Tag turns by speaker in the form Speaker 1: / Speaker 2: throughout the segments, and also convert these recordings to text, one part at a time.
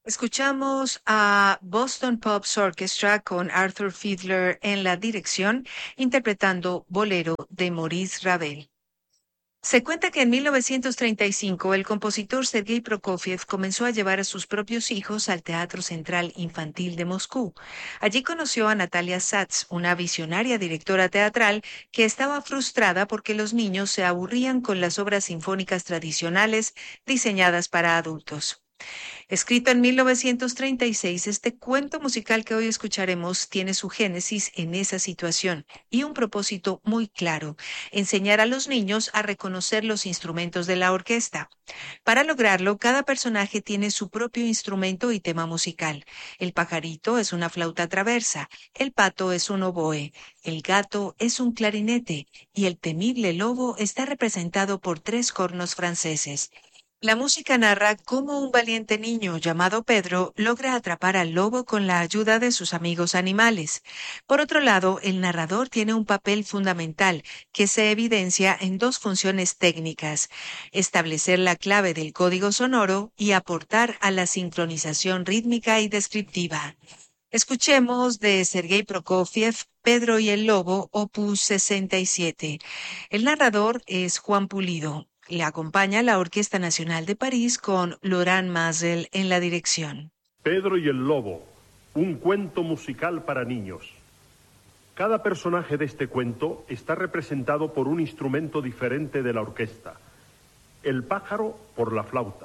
Speaker 1: Escuchamos a Boston Pops Orchestra con Arthur Fiedler en la dirección, interpretando Bolero de Maurice Ravel. Se cuenta que en 1935 el compositor Sergei Prokofiev comenzó a llevar a sus propios hijos al Teatro Central Infantil de Moscú. Allí conoció a Natalia Satz, una visionaria directora teatral que estaba frustrada porque los niños se aburrían con las obras sinfónicas tradicionales diseñadas para adultos. Escrito en 1936, este cuento musical que hoy escucharemos tiene su génesis en esa situación y un propósito muy claro: enseñar a los niños a reconocer los instrumentos de la orquesta. Para lograrlo, cada personaje tiene su propio instrumento y tema musical. El pajarito es una flauta traversa, el pato es un oboe, el gato es un clarinete y el temible lobo está representado por tres cornos franceses. La música narra cómo un valiente niño llamado Pedro logra atrapar al lobo con la ayuda de sus amigos animales. Por otro lado, el narrador tiene un papel fundamental que se evidencia en dos funciones técnicas: establecer la clave del código sonoro y aportar a la sincronización rítmica y descriptiva. Escuchemos de Sergei Prokofiev, Pedro y el Lobo, opus 67. El narrador es Juan Pulido. Le acompaña la Orquesta Nacional de París con Laurent Mazel en la dirección.
Speaker 2: Pedro y el Lobo, un cuento musical para niños. Cada personaje de este cuento está representado por un instrumento diferente de la orquesta. El pájaro por la flauta.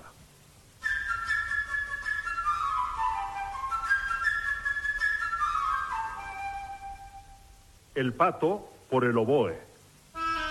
Speaker 2: El pato por el oboe.